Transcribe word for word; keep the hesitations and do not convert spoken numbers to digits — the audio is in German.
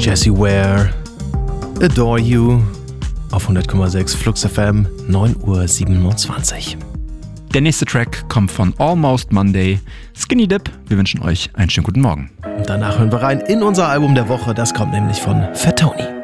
Jessie Ware, Adore You auf hundert Komma sechs Flux F M, neun Uhr siebenundzwanzig. Der nächste Track kommt von Almost Monday, Skinny Dip. Wir wünschen euch einen schönen guten Morgen. Und danach hören wir rein in unser Album der Woche. Das kommt nämlich von Fatoni.